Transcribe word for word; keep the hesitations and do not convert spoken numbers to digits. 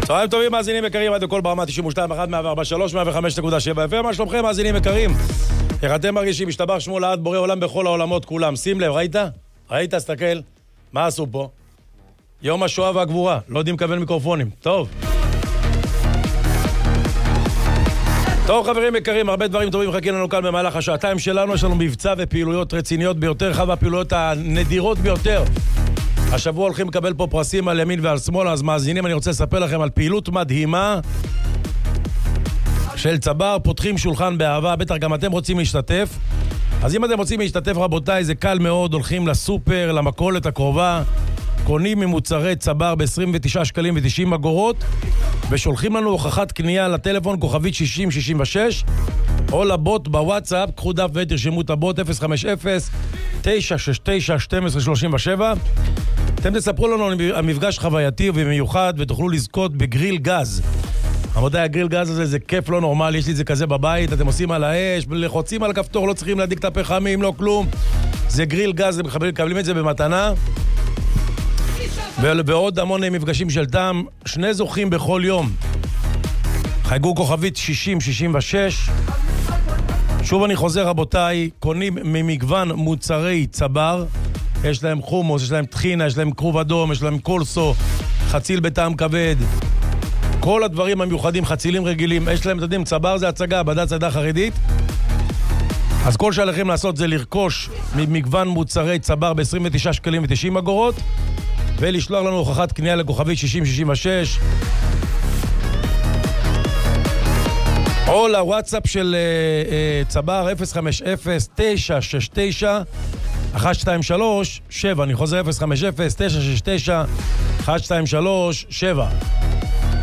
צהריים טובים, מאזינים יקרים, עד הכל ברמה תשעים ושתיים אחת מאה וארבע שלוש מאה וחמש נקודה שבע. מה שלומכם, מאזינים יקרים? איך אתם מרגישים? משתבח שמו לעד בורא עולם בכל העולמות כולם. שים לב, ראית? ראית? תסתכל. מה עשו פה? יום השואה והגבורה. לא יודעים לקבל מיקרופונים. טוב. טוב חברים יקרים, הרבה דברים טובים מחכים לנו כאן במהלך השעתיים שלנו. יש לנו מבצע ופעילויות רציניות ביותר, אחד הפעילויות הנדירות ביותר. השבוע הולכים לקבל פה פרסים על ימין ועל שמאל, אז מאזינים, אני רוצה לספר לכם על פעילות מדהימה של צבר, פותחים שולחן באהבה, בטח גם אתם רוצים להשתתף. אז אם אתם רוצים להשתתף רבותיי, זה קל מאוד, הולכים לסופר, למכולת הקרובה, קונים ממוצרי צבר ב-עשרים ותשעה שקלים ו-תשעים אגורות, ושולחים לנו הוכחת קנייה לטלפון כוכבית שישים שישים ושש, או לבוט בוואטסאפ, קחו דף ותרשמו את הבוט אפס חמש אפס תשע שש תשע שתים עשרה שלושים ושבע. אתם תספרו לנו על המפגש חווייתי ובמיוחד, ותוכלו לזכות בגריל גז. רבותיי, הגריל גז הזה זה כיף לא נורמלי, יש לי את זה כזה בבית, אתם עושים על האש, לחוצים על הכפתור, לא צריכים להדליק את הפחמים, לא כלום. זה גריל גז, אתם מקבלים את זה במתנה. ועוד המון מפגשים של טעם, שני זוכים בכל יום. חייגו כוכבית שישים שישים ושש. שוב אני חוזר רבותיי, קונים ממגוון מוצרי צבר, יש להם חומוס, יש להם טחינה, יש להם כרוב אדום, יש להם קולסו, חציל בטעם כבד, כל הדברים המיוחדים, חצילים רגילים, יש להם, אתם יודעים, צבר זה הצגה, בדת צדה חרדית. אז כל שעליכם לעשות זה לרכוש ממגוון מוצרי צבר ב-עשרים ותשעה שקלים ו-תשעים אגורות, ולשלוח לנו הוכחת קנייה לכוכבית שישים שישים ושש, או לוואטסאפ של uh, uh, צבר אפס חמש אפס תשע שש תשע אחת שתיים שלוש שבע. אני חוזר אפס חמש אפס תשע שש תשע אחת שתיים שלוש שבע.